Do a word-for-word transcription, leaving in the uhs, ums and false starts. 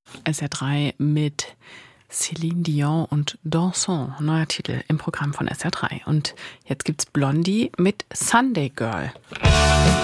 S R drei mit Céline Dion und Dansons, neuer Titel im Programm von S R drei. Und jetzt gibt's Blondie mit Sunday Girl.